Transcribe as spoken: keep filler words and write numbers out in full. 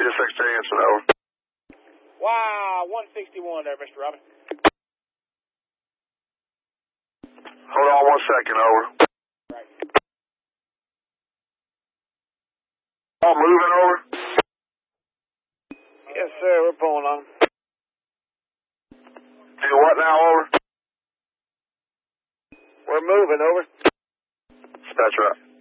be a Secretary answering, over. Wow, one sixty-one there, Mister Robin. Hold on one second, over. Right. Oh, moving, over? Yes, sir, we're pulling on. Do what now, over? We're moving, over. Dispatch, right.